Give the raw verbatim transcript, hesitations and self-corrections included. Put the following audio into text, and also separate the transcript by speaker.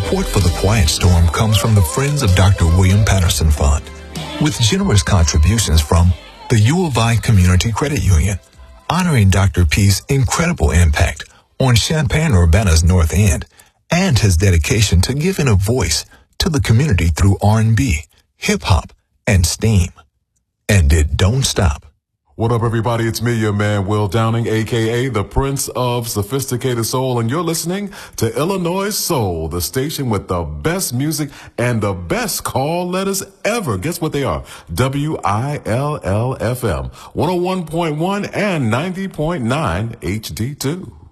Speaker 1: Support for the Quiet Storm comes from the Friends of Doctor William Patterson Fund, with generous contributions from the U of I Community Credit Union, honoring Doctor P's incredible impact on Champaign-Urbana's North End and his dedication to giving a voice to the community through R and B, hip-hop, and STEAM. And it don't stop.
Speaker 2: What up, everybody? It's me, your man, Will Downing, a k a the Prince of Sophisticated Soul, and you're listening to Illinois Soul, the station with the best music and the best call letters ever. Guess what they are? W I L L F M, one oh one point one and ninety point nine H D two.